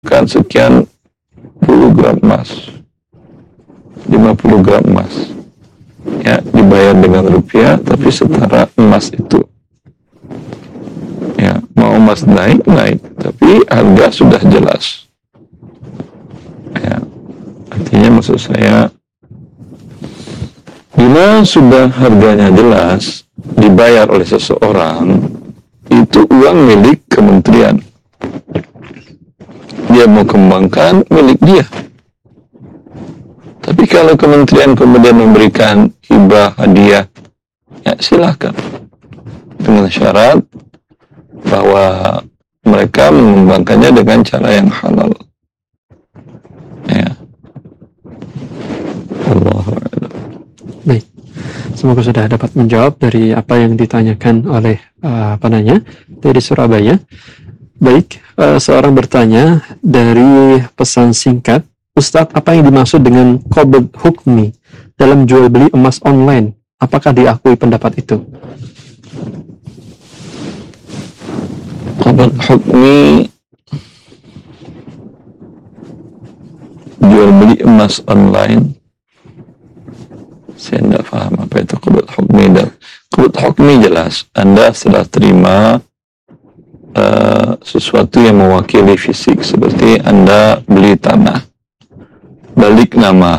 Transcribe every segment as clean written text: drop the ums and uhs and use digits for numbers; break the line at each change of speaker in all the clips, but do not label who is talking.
kan sekian puluh gram emas, 50 gram emas, ya, dibayar dengan rupiah tapi setara emas itu. Ya, mau emas naik, tapi harga sudah jelas. Ya, artinya maksud saya, bila sudah harganya jelas, dibayar oleh seseorang, itu uang milik kementerian. Dia mau kembangkan, milik dia. Tapi kalau kementerian kemudian memberikan hibah, hadiah, ya silakan. Dengan syarat bahwa mereka mengembangkannya dengan cara yang halal. Ya. Allahuakbar.
Baik. Semoga sudah dapat menjawab dari apa yang ditanyakan oleh penanya dari Surabaya. Baik, seorang bertanya dari pesan singkat, Ustadz, apa yang dimaksud dengan qabd hukmi dalam jual beli emas online? Apakah diakui pendapat itu?
Qabd hukmi jual beli emas online, saya tidak paham apa itu qabd hukmi. Qabd hukmi jelas, Anda setelah terima sesuatu yang mewakili fisik, seperti Anda beli tanah, balik nama,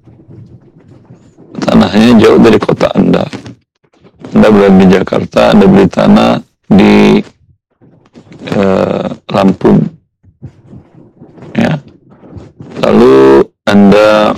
tanahnya jauh dari kota Anda berada di Jakarta, Anda beli tanah di Lampung, ya, lalu Anda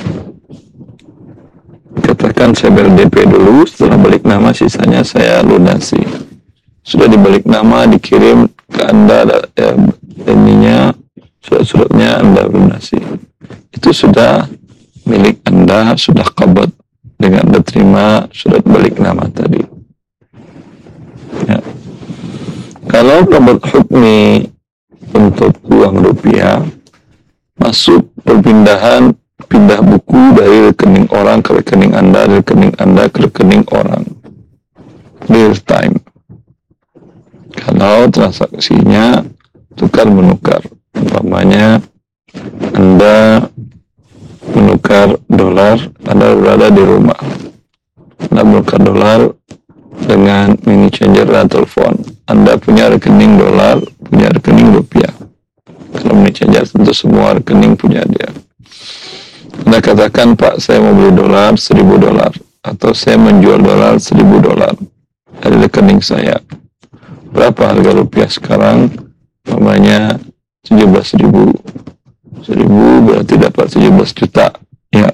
katakan saya bayar DP dulu, setelah balik nama sisanya saya lunasi. Sudah dibalik nama, dikirim ke Anda, surat-suratnya Anda lunasi. Itu sudah milik Anda, sudah qabd dengan Anda terima surat balik nama tadi. Ya. Kalau qabd hukmi untuk uang rupiah, masuk perpindahan, pindah buku dari rekening orang ke rekening Anda, dari rekening Anda ke rekening orang, real time. Kalau transaksinya tukar menukar, umpamanya Anda menukar dolar, Anda berada di rumah, Anda menukar dolar dengan mini changer dan telepon, Anda punya rekening dolar, punya rekening rupiah. Kalau mini changer tentu semua rekening punya dia. Anda katakan, Pak, saya mau beli dolar, 1.000 dolar, atau saya menjual dolar 1.000 dolar dari rekening saya. Berapa harga rupiah sekarang? Namanya 17.000. 1.000 berarti dapat 17 juta. Ya.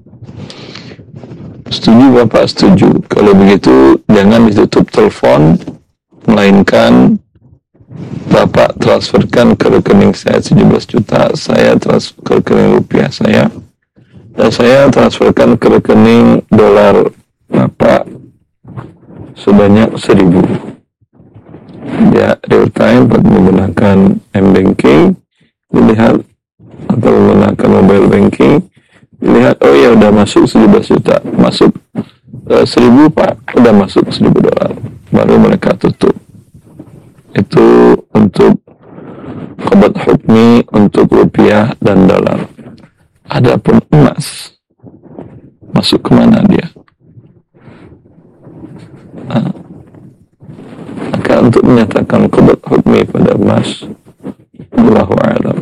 Setuju Bapak? Setuju. Kalau begitu jangan ditutup telepon, melainkan Bapak transferkan ke rekening saya 17 juta, saya transfer ke rekening rupiah saya, dan saya transferkan ke rekening dolar Bapak sebanyak 1.000. Ya, real time menggunakan M-Banking, dilihat, atau menggunakan mobile banking, dilihat, oh ya udah masuk 17 juta, masuk 1.000 Pak, udah masuk 1.000 dolar, baru mereka tutup. Itu untuk qabd hukmi untuk rupiah dan dolar. Adapun emas, masuk kemana dia? Maka untuk menyatakan qabd hukmi pada emas, Allahu a'lam.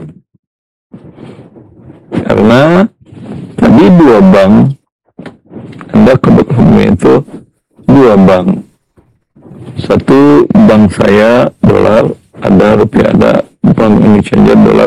Karena tadi dua bank, Anda qabd hukmi itu dua bank. Satu bank saya dolar, ada rupiah, ada bank ini changer dolar